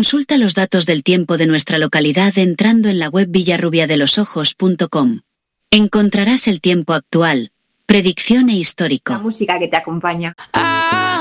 Consulta los datos del tiempo de nuestra localidad entrando en la web villarrubiadelosojos.com. Encontrarás el tiempo actual, predicción e histórico. La música que te acompaña.